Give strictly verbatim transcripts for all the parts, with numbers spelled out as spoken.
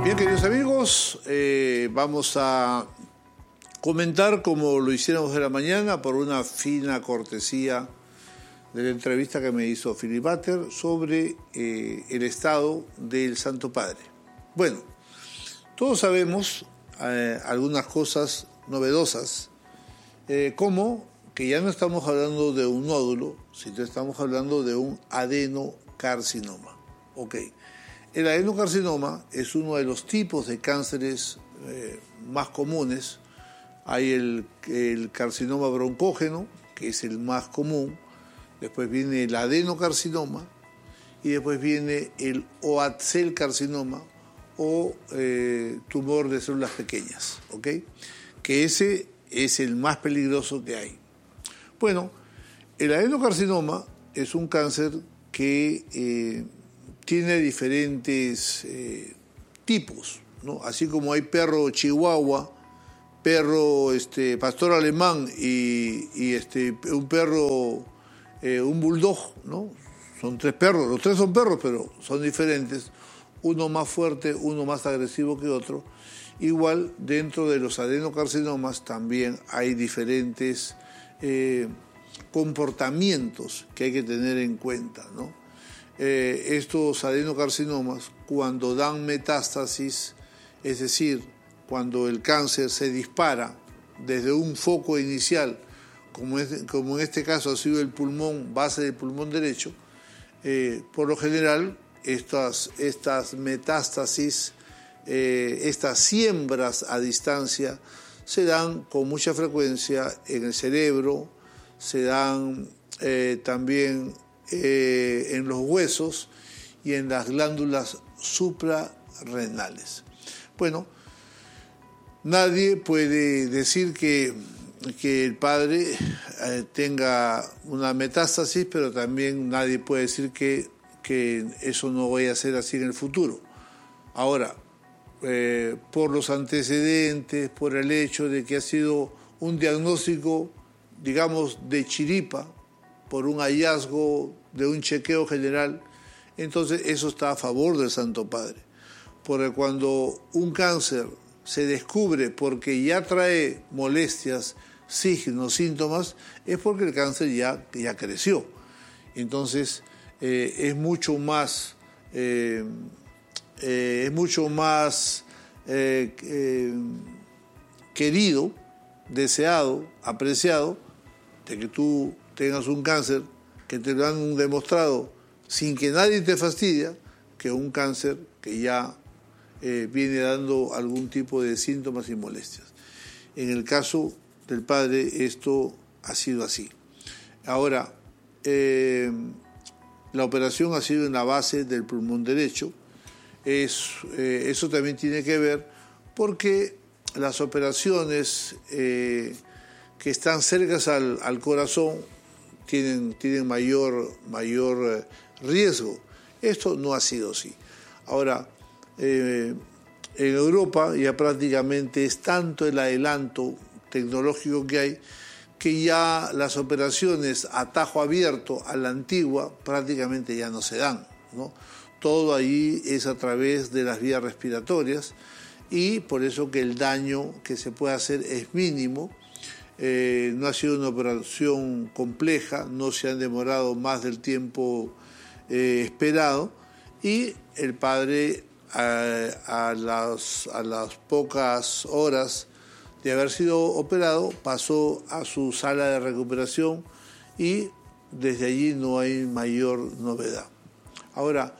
Bien, queridos amigos, eh, vamos a comentar como lo hiciéramos de la mañana por una fina cortesía de la entrevista que me hizo Philip Butter sobre eh, el estado del Santo Padre. Bueno, todos sabemos eh, algunas cosas novedosas, eh, como que ya no estamos hablando de un nódulo, sino estamos hablando de un adenocarcinoma. Ok. El adenocarcinoma es uno de los tipos de cánceres eh, más comunes. Hay el, el carcinoma broncógeno, que es el más común, después viene el adenocarcinoma y después viene el Oatzel-carcinoma o eh, tumor de células pequeñas, ¿ok? Que ese es el más peligroso que hay. Bueno, el adenocarcinoma es un cáncer que eh, tiene diferentes eh, tipos, ¿no? Así como hay perro chihuahua, perro este, pastor alemán y, y este, un perro, eh, un bulldog, ¿no? Son tres perros, los tres son perros, pero son diferentes, uno más fuerte, uno más agresivo que otro. Igual, dentro de los adenocarcinomas también hay diferentes eh, comportamientos que hay que tener en cuenta, ¿no? Eh, estos adenocarcinomas, cuando dan metástasis, es decir, cuando el cáncer se dispara desde un foco inicial, como, es, como en este caso ha sido el pulmón, base del pulmón derecho, eh, por lo general estas, estas metástasis, eh, estas siembras a distancia, se dan con mucha frecuencia en el cerebro, se dan eh, también Eh, en los huesos y en las glándulas suprarrenales. Bueno, nadie puede decir que, que el padre eh, tenga una metástasis, pero también nadie puede decir que, que eso no vaya a ser así en el futuro. Ahora, eh, por los antecedentes, por el hecho de que ha sido un diagnóstico, digamos, de chiripa, por un hallazgo de un chequeo general, entonces eso está a favor del Santo Padre. Porque cuando un cáncer se descubre porque ya trae molestias, signos, síntomas, es porque el cáncer ya, ya creció. Entonces eh, es mucho más, eh, eh, es mucho más eh, eh, querido, deseado, apreciado, de que tú tengas un cáncer que te lo han demostrado sin que nadie te fastidia, que un cáncer que ya eh, viene dando algún tipo de síntomas y molestias. En el caso del padre esto ha sido así. Ahora, eh, la operación ha sido en la base del pulmón derecho. Es, eh, eso también tiene que ver porque las operaciones eh, que están cercas al, al corazón tienen, tienen mayor, mayor riesgo. Esto no ha sido así. Ahora, eh, en Europa ya prácticamente es tanto el adelanto tecnológico que hay que ya las operaciones a tajo abierto a la antigua prácticamente ya no se dan, ¿no? Todo ahí es a través de las vías respiratorias y por eso que el daño que se puede hacer es mínimo. Eh, no ha sido una operación compleja, no se han demorado más del tiempo eh, esperado y el padre a, a, las, a las pocas horas de haber sido operado pasó a su sala de recuperación y desde allí no hay mayor novedad. Ahora,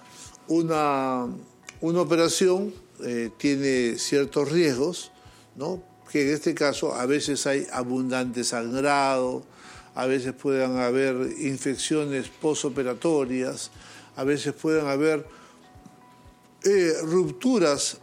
una, una operación eh, tiene ciertos riesgos, ¿no? Que en este caso a veces hay abundante sangrado, a veces pueden haber infecciones postoperatorias, a veces pueden haber eh, rupturas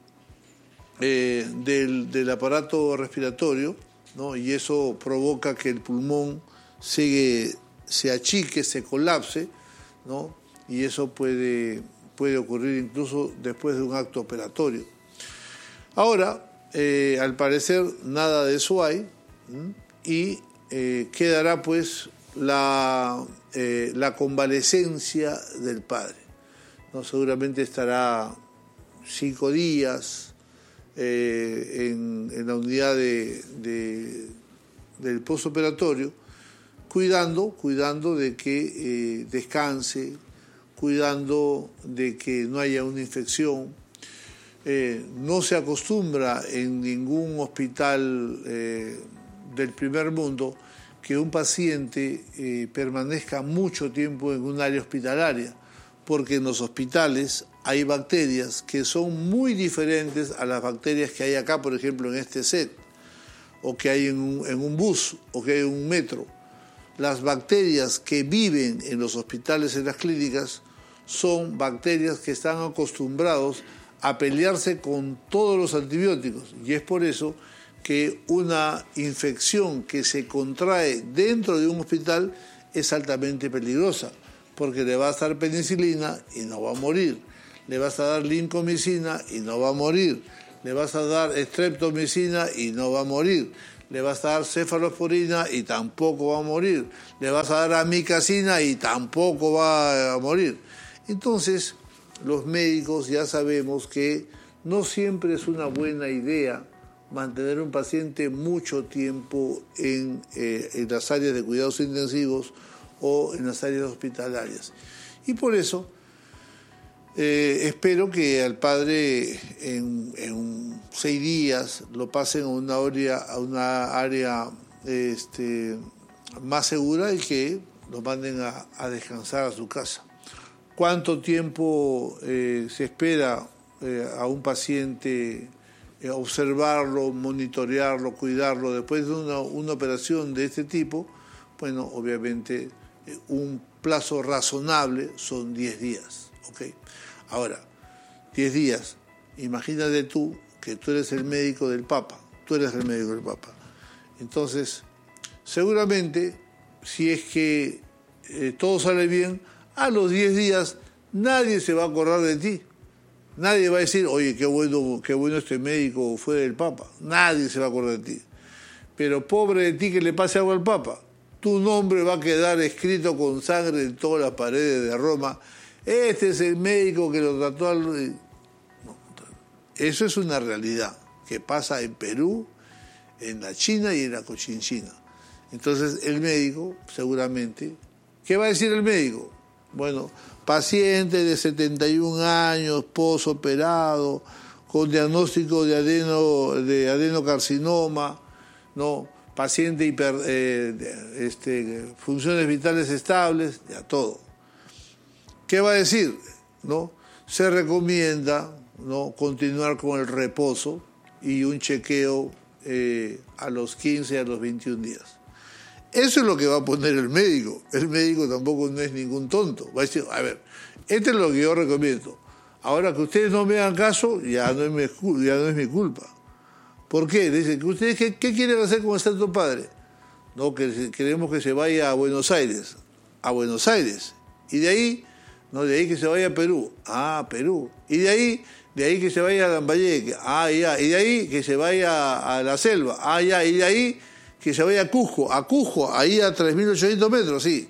eh, del, del aparato respiratorio, ¿no? Y eso provoca que el pulmón se, se achique, se colapse, ¿no? Y eso puede, puede ocurrir incluso después de un acto operatorio. Ahora, Eh, al parecer nada de eso hay, ¿m? y eh, quedará pues la, eh, la convalecencia del padre, ¿no? Seguramente estará cinco días eh, en, en la unidad de, de, del postoperatorio, cuidando, cuidando de que eh, descanse, cuidando de que no haya una infección. Eh, no se acostumbra en ningún hospital eh, del primer mundo que un paciente eh, permanezca mucho tiempo en un área hospitalaria, porque en los hospitales hay bacterias que son muy diferentes a las bacterias que hay acá, por ejemplo, en este set, o que hay en un, en un bus, o que hay en un metro. Las bacterias que viven en los hospitales, en las clínicas, son bacterias que están acostumbrados a pelearse con todos los antibióticos, y es por eso que una infección que se contrae dentro de un hospital es altamente peligrosa, porque le vas a dar penicilina y no va a morir, le vas a dar lincomicina y no va a morir, le vas a dar streptomicina y no va a morir, le vas a dar cefalosporina y tampoco va a morir, le vas a dar amicacina y tampoco va a morir. Entonces, los médicos ya sabemos que no siempre es una buena idea mantener un paciente mucho tiempo en, eh, en las áreas de cuidados intensivos o en las áreas hospitalarias. Y por eso eh, espero que al padre en, en seis días lo pasen a una área, a una área este, más segura y que lo manden a, a descansar a su casa. ¿Cuánto tiempo eh, se espera eh, a un paciente eh, observarlo, monitorearlo, cuidarlo después de una, una operación de este tipo? Bueno, obviamente eh, un plazo razonable son diez días. ¿Okay? Ahora, diez días, imagínate tú que tú eres el médico del Papa, tú eres el médico del Papa. Entonces, seguramente, si es que eh, todo sale bien, a los diez días nadie se va a acordar de ti. Nadie va a decir, oye, qué bueno, qué bueno este médico fue del Papa. Nadie se va a acordar de ti. Pero pobre de ti que le pase algo al Papa. Tu nombre va a quedar escrito con sangre en todas las paredes de Roma. Este es el médico que lo trató al... No, eso es una realidad que pasa en Perú, en la China y en la Cochinchina. Entonces el médico, seguramente... ¿Qué va a decir el médico? Bueno, paciente de setenta y un años, posoperado, con diagnóstico de, adeno, de adenocarcinoma, ¿no? Paciente hiper, eh, este, funciones vitales estables, ya todo. ¿Qué va a decir? ¿No? Se recomienda, ¿no?, continuar con el reposo y un chequeo eh, a los quince, a los veintiún días. Eso es lo que va a poner el médico. El médico tampoco no es ningún tonto. Va a decir, a ver, esto es lo que yo recomiendo. Ahora que ustedes no me hagan caso, ya no es mi, ya no es mi culpa. ¿Por qué? Dicen, ¿ustedes qué, qué quieren hacer con el Santo Padre? No, que queremos que se vaya a Buenos Aires. A Buenos Aires. Y de ahí, no, de ahí que se vaya a Perú. Ah, Perú. Y de ahí, de ahí que se vaya a Lambayeque. Ah, ya. Y de ahí que se vaya a la selva. Ah, ya. Y de ahí que se vaya a Cusco, a Cusco, ahí a tres mil ochocientos metros, sí.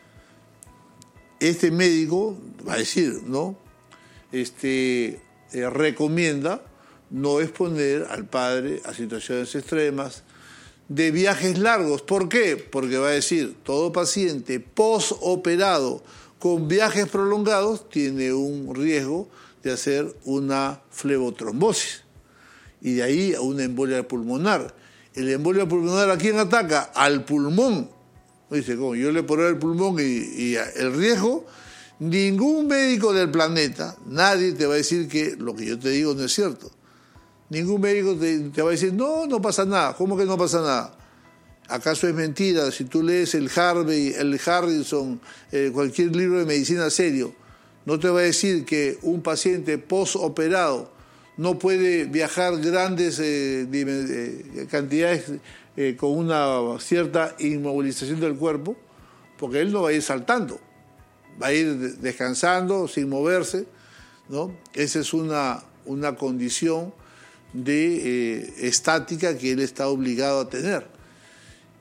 Este médico va a decir, ¿no? Este, eh, recomienda no exponer al padre a situaciones extremas, de viajes largos. ¿Por qué? Porque va a decir, todo paciente postoperado con viajes prolongados tiene un riesgo de hacer una flebotrombosis y de ahí a una embolia pulmonar. El embolia pulmonar, ¿a quién ataca? Al pulmón. Dice, como yo le pongo el pulmón y, y el riesgo, ningún médico del planeta, nadie te va a decir que lo que yo te digo no es cierto. Ningún médico te, te va a decir, no, no pasa nada. ¿Cómo que no pasa nada? ¿Acaso es mentira? Si tú lees el Harvey, el Harrison, eh, cualquier libro de medicina serio, no te va a decir que un paciente postoperado no puede viajar grandes eh, eh, cantidades eh, con una cierta inmovilización del cuerpo, porque él no va a ir saltando, va a ir descansando sin moverse, ¿no? Esa es una, una condición de eh, estática que él está obligado a tener.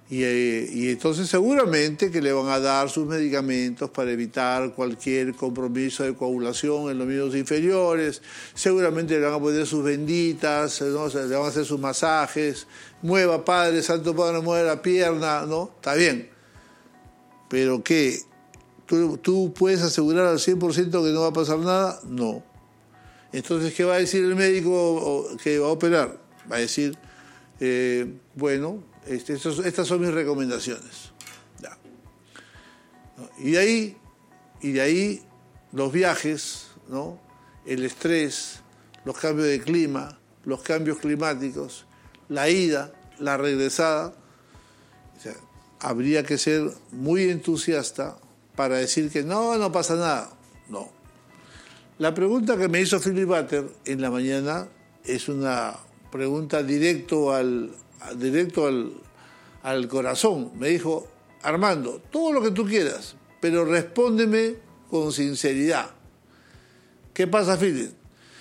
Y, eh, y entonces seguramente que le van a dar sus medicamentos para evitar cualquier compromiso de coagulación en los miembros inferiores, seguramente le van a poner sus benditas, ¿no? O sea, le van a hacer sus masajes, mueva Padre, Santo Padre, mueve la pierna, ¿no? Está bien. Pero ¿qué? ¿Tú, tú puedes asegurar al cien por ciento que no va a pasar nada? No. Entonces, ¿qué va a decir el médico que va a operar? Va a decir, eh, bueno... Este, estos, estas son mis recomendaciones. Ya. Y de ahí, y de ahí los viajes, ¿no? El estrés, los cambios de clima, los cambios climáticos, la ida, la regresada. O sea, habría que ser muy entusiasta para decir que no, no pasa nada. No. La pregunta que me hizo Philip Butter en la mañana es una pregunta directo al directo al, al corazón. Me dijo, Armando, todo lo que tú quieras, pero respóndeme con sinceridad. ¿Qué pasa, Philip?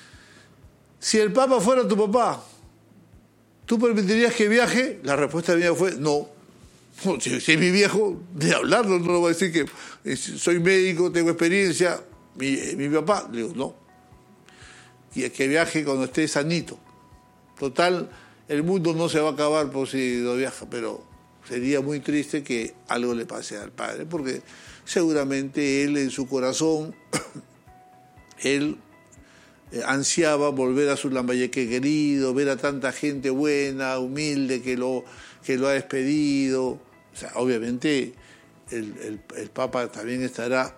Si el Papa fuera tu papá, ¿tú permitirías que viaje? La respuesta mía fue, no. Si, si es mi viejo, de hablarlo, no lo voy a decir que soy médico, tengo experiencia. Mi, mi papá, le digo, no. Y es que viaje cuando esté sanito. Total, el mundo no se va a acabar por si no viaja, pero sería muy triste que algo le pase al padre, porque seguramente él en su corazón, él ansiaba volver a su Lambayeque querido, ver a tanta gente buena, humilde, que lo, que lo ha despedido. O sea, obviamente el, el, el Papa también estará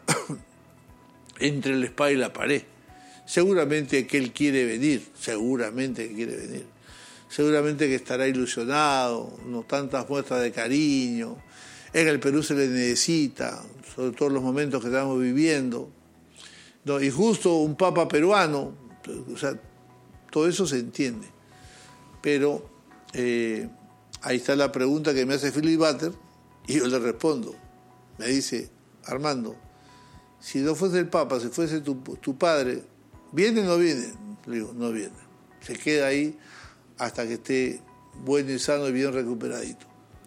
entre la espada y la pared. Seguramente que él quiere venir, seguramente que quiere venir. Seguramente que estará ilusionado, no tantas muestras de cariño. En el Perú se le necesita, sobre todo en los momentos que estamos viviendo. No, y justo un papa peruano, o sea, todo eso se entiende. Pero eh, ahí está la pregunta que me hace Philip Butter y yo le respondo. Me dice, Armando, si no fuese el Papa, si fuese tu, tu padre, ¿viene o no viene? Le digo, no viene. Se queda ahí hasta que esté bueno y sano y bien recuperadito.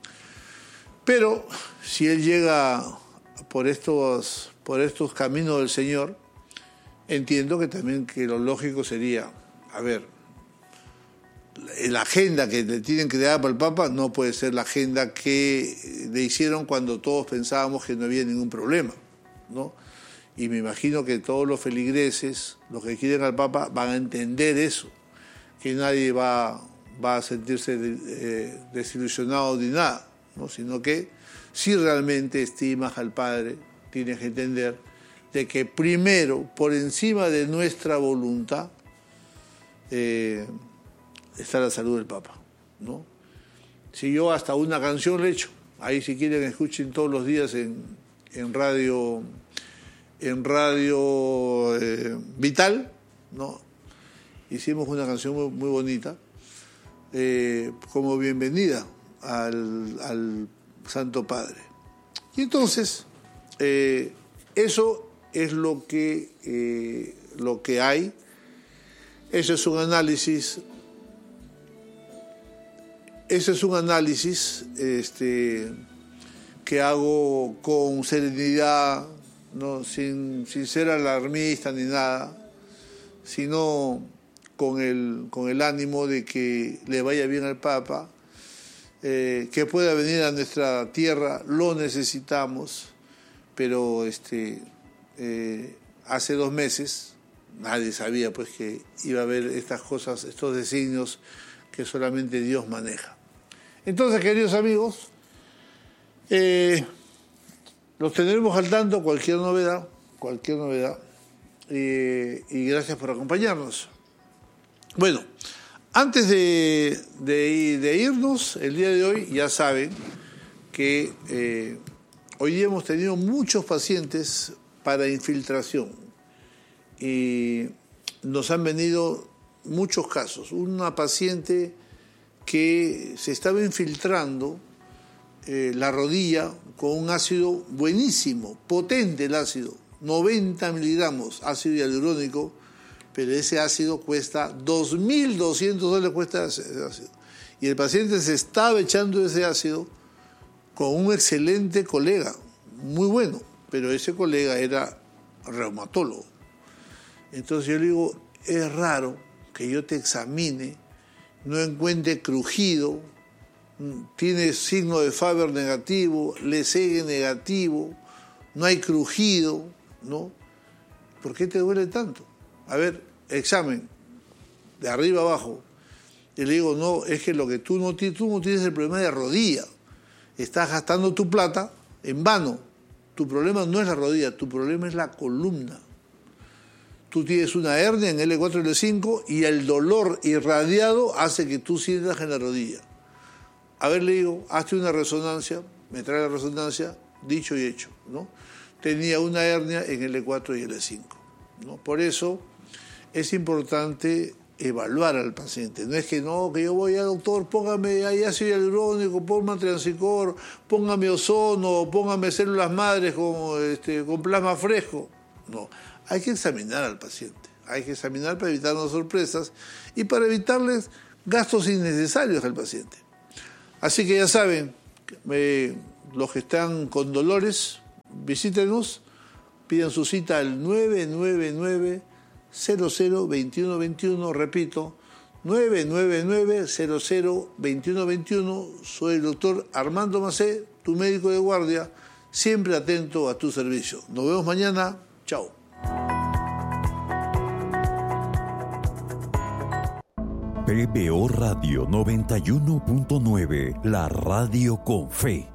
Pero si él llega por estos, por estos caminos del Señor, entiendo que también que lo lógico sería, a ver, la agenda que le tienen que dar para el Papa no puede ser la agenda que le hicieron cuando todos pensábamos que no había ningún problema, ¿no? Y me imagino que todos los feligreses, los que quieren al Papa, van a entender eso, que nadie va, va a sentirse eh, desilusionado ni nada, ¿no? Sino que si realmente estimas al Padre, tienes que entender de que primero, por encima de nuestra voluntad, eh, está la salud del Papa, ¿no? Si yo hasta una canción le echo, ahí si quieren escuchen todos los días en, en radio, en radio eh, Vital, ¿no? Hicimos una canción muy, muy bonita, eh, como bienvenida al, al Santo Padre. Y entonces, eh, eso es lo que, eh, lo que hay. Eso es un análisis, ese es un análisis este, que hago con serenidad, no, sin, sin ser alarmista ni nada, sino con el, con el ánimo de que le vaya bien al Papa, eh, que pueda venir a nuestra tierra, lo necesitamos, pero este, eh, hace dos meses nadie sabía pues que iba a haber estas cosas, estos designios que solamente Dios maneja. Entonces, queridos amigos, eh, los tendremos al tanto, cualquier novedad, cualquier novedad, eh, y gracias por acompañarnos. Bueno, antes de, de, de irnos, el día de hoy, ya saben que eh, hoy día hemos tenido muchos pacientes para infiltración y nos han venido muchos casos. Una paciente que se estaba infiltrando eh, la rodilla con un ácido buenísimo, potente el ácido, noventa miligramos ácido hialurónico, pero ese ácido cuesta dos mil doscientos dólares cuesta ese ácido. Y el paciente se estaba echando ese ácido con un excelente colega, muy bueno, pero ese colega era reumatólogo. Entonces yo le digo, es raro que yo te examine, no encuentre crujido, tiene signo de Faber negativo, Lesegue negativo, no hay crujido, ¿no? ¿Por qué te duele tanto? A ver, examen, de arriba abajo. Y le digo, no, es que lo que tú no tienes, tú no tienes el problema de rodilla. Estás gastando tu plata en vano. Tu problema no es la rodilla, tu problema es la columna. Tú tienes una hernia en L cuatro y L cinco y el dolor irradiado hace que tú sientas en la rodilla. A ver, le digo, hazte una resonancia, me trae la resonancia, dicho y hecho, ¿no? Tenía una hernia en L cuatro y L cinco, ¿no? Por eso es importante evaluar al paciente. No es que no, que yo voy al doctor, póngame ahí ácido hialurónico, póngame Transicor, póngame ozono, póngame células madres con, este, con plasma fresco. No, hay que examinar al paciente. Hay que examinar para evitarnos sorpresas y para evitarles gastos innecesarios al paciente. Así que ya saben, eh, los que están con dolores, visítenos, pidan su cita al nueve nueve nueve, cero cero, veintiuno veintiuno, repito, nueve nueve nueve, cero cero, veintiuno veintiuno. Soy el doctor Armando Macé, tu médico de guardia, siempre atento a tu servicio. Nos vemos mañana. Chao. P B O Radio noventa y uno punto nueve, la radio con fe.